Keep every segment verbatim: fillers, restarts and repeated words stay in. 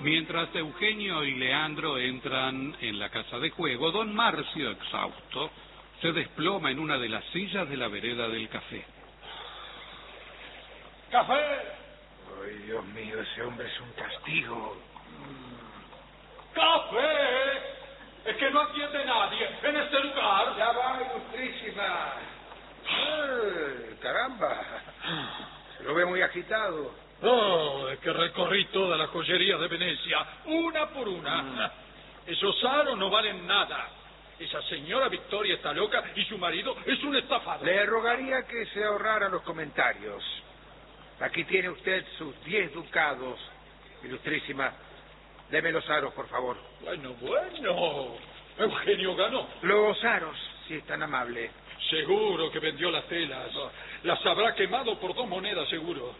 Mientras Eugenio y Leandro entran en la casa de juego, don Marcio, exhausto, se desploma en una de las sillas de la vereda del café. ¡Café! Ay, Dios mío, ese hombre es un castigo. ¡Café! Es que no atiende nadie en este lugar. Ya va, ilustrísima. Ay, caramba. Se lo ve muy agitado. Oh, es que recorrí toda la joyería de Venecia, una por una. Mm. Esos aros no valen nada. Esa señora Victoria está loca y su marido es un estafador. Le rogaría que se ahorrara los comentarios. Aquí tiene usted sus diez ducados, ilustrísima. Deme los aros, por favor. Bueno, bueno. Eugenio ganó. Los aros, si es tan amable. Seguro que vendió las telas. Las habrá quemado por dos monedas, seguro.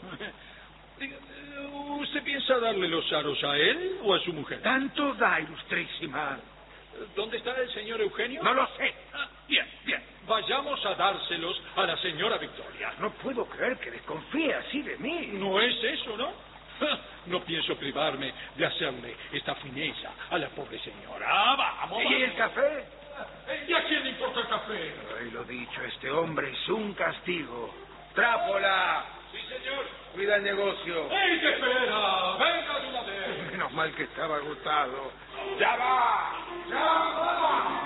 ¿Usted piensa darle los aros a él o a su mujer? Tanto da, ilustrísima. ¿Dónde está el señor Eugenio? No lo sé. Ah, bien, bien. Vayamos a dárselos a la señora Victoria. No puedo creer que desconfíe así de mí. No es eso, ¿no? No pienso privarme de hacerle esta fineza a la pobre señora. Ah, vamos, ¿Y vamos. el café? ¿Y a quién le importa el café? Ay, lo dicho, este hombre es un castigo. ¡Trápola! Sí, señor. Cuida el negocio. ¡Ey, qué espera! ¡Venga de una vez! Menos mal que estaba agotado. ¡Ya va! ¡Ya va!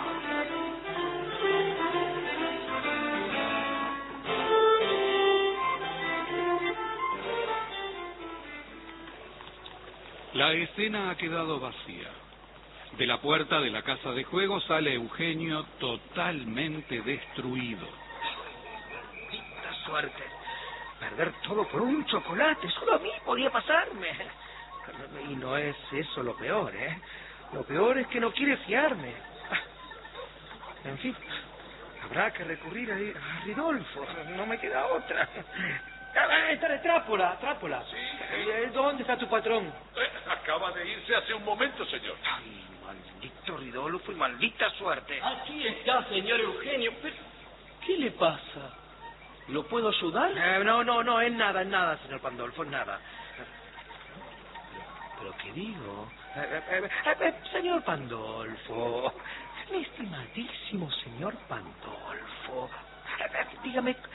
La escena ha quedado vacía. De la puerta de la casa de juego sale Eugenio totalmente destruido. ¡Qué suerte! Perder todo por un chocolate, solo a mí podía pasarme. Y no es eso lo peor, ¿eh? Lo peor es que no quiere fiarme. En fin, habrá que recurrir a, a Ridolfo, no me queda otra. Está Trápola, Trápola. Sí. ¿Dónde está tu patrón? Eh, acaba de irse hace un momento, señor. Ay, maldito Ridolfo y maldita suerte. Aquí está, señor Eugenio. Pero, ¿qué le pasa? ¿Lo puedo ayudar? Eh, no, no, no, es nada, es nada, señor Pandolfo, es nada. ¿Pero qué digo? Eh, eh, eh, eh, señor Pandolfo, mi estimadísimo señor Pandolfo, eh, eh, dígame,